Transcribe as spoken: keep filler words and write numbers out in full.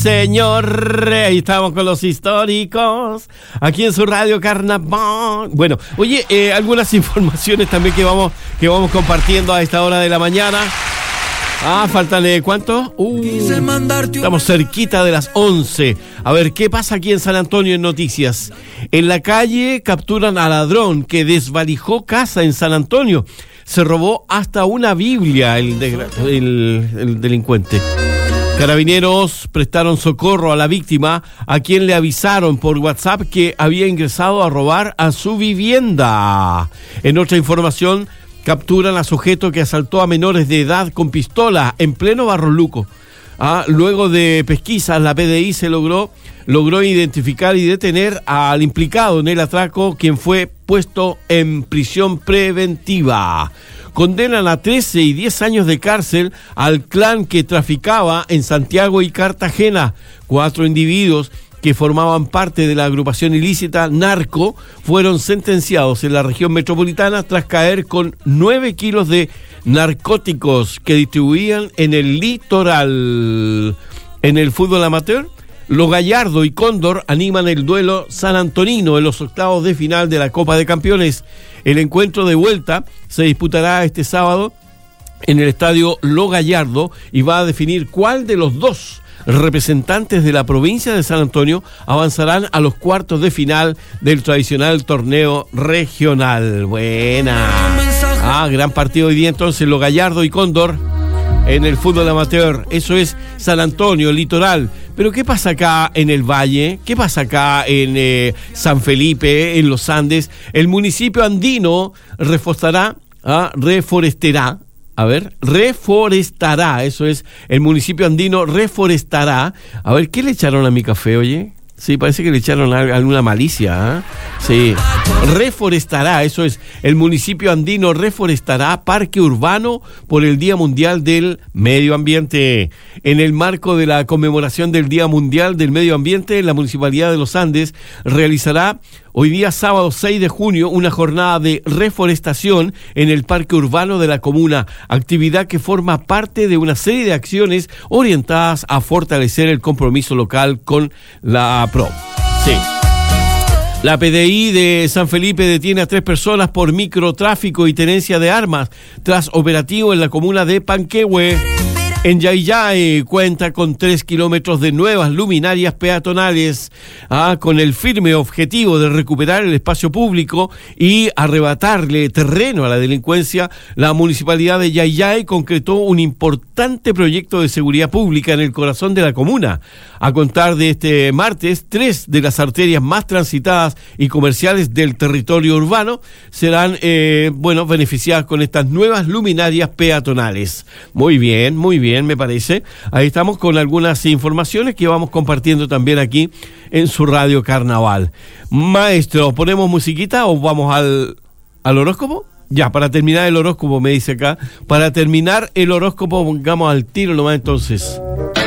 Señor, ahí estamos con los históricos, aquí en su radio Carnaval. Bueno, oye, eh, algunas informaciones también que vamos que vamos compartiendo a esta hora de la mañana. Ah, faltan, eh, ¿cuánto? Uh, estamos cerquita de las once. A ver, ¿qué pasa aquí en San Antonio en noticias? En la calle capturan a ladrón que desvalijó casa en San Antonio. Se robó hasta una Biblia el, de, el, el delincuente. Carabineros prestaron socorro a la víctima, a quien le avisaron por WhatsApp que había ingresado a robar a su vivienda. En otra información, capturan a sujeto que asaltó a menores de edad con pistola en pleno Barro Luco. Ah, luego de pesquisas, la P D I se logró, logró identificar y detener al implicado en el atraco, quien fue puesto en prisión preventiva. Condenan a trece y diez años de cárcel al clan que traficaba en Santiago y Cartagena. Cuatro individuos que formaban parte de la agrupación ilícita Narco fueron sentenciados en la región metropolitana tras caer con nueve kilos de narcóticos que distribuían en el litoral. En el fútbol amateur, Lo Gallardo y Cóndor animan el duelo sanantonino en los octavos de final de la Copa de Campeones. El encuentro de vuelta se disputará este sábado en el estadio Lo Gallardo y va a definir cuál de los dos representantes de la provincia de San Antonio avanzarán a los cuartos de final del tradicional torneo regional. Buena. Ah, gran partido hoy día entonces, Lo Gallardo y Cóndor en el fútbol amateur. Eso es San Antonio, el litoral. Pero ¿qué pasa acá en el Valle? ¿Qué pasa acá en eh, San Felipe, en los Andes? El municipio andino reforestará, ah, reforestará, a ver, reforestará, eso es, el municipio andino reforestará. A ver, ¿qué le echaron a mi café, oye? Sí, parece que le echaron alguna malicia, ¿eh? Sí. Reforestará, eso es, el municipio andino reforestará parque urbano por el Día Mundial del Medio Ambiente. En el marco de la conmemoración del Día Mundial del Medio Ambiente, la Municipalidad de los Andes realizará hoy día sábado seis de junio una jornada de reforestación en el parque urbano de la comuna, actividad que forma parte de una serie de acciones orientadas a fortalecer el compromiso local con la P R O. Sí. La P D I de San Felipe detiene a tres personas por microtráfico y tenencia de armas tras operativo en la comuna de Panquehue. En Yayay cuenta con tres kilómetros de nuevas luminarias peatonales, ah, con el firme objetivo de recuperar el espacio público y arrebatarle terreno a la delincuencia. La municipalidad de Yayay concretó un importante proyecto de seguridad pública en el corazón de la comuna. A contar de este martes, tres de las arterias más transitadas y comerciales del territorio urbano serán, eh, bueno, beneficiadas con estas nuevas luminarias peatonales. Muy bien, muy bien. Bien, me parece. Ahí estamos con algunas informaciones que vamos compartiendo también aquí en su radio Carnaval. Maestro, ¿ponemos musiquita o vamos al, al horóscopo? Ya, para terminar el horóscopo, me dice acá. Para terminar el horóscopo, pongamos al tiro nomás entonces.